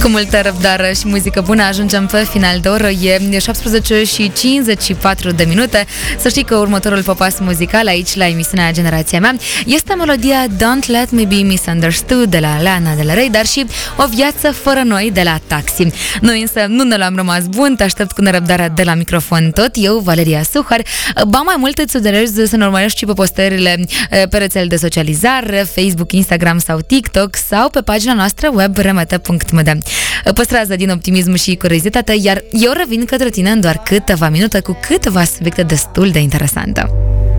Cu multă răbdare și muzică bună ajungem pe final de oră. E 17 și 54 de minute. Să știi că următorul popas muzical aici la emisiunea Generația Mea este melodia Don't Let Me Be Misunderstood de la Lana Del Rey, dar și O viață fără noi de la Taxi. Noi însă nu ne l-am rămas bun, te aștept cu nerăbdare de la microfon tot eu, Valeria Suhar. Ba mai mult îți sugerez să ne urmărești și pe postările pe rețele de socializare, Facebook, Instagram sau TikTok sau pe pagina noastră web remete.md. Păstrează din optimism și curiozitate, iar eu revin către tine în doar câteva minute cu câteva subiecte destul de interesante.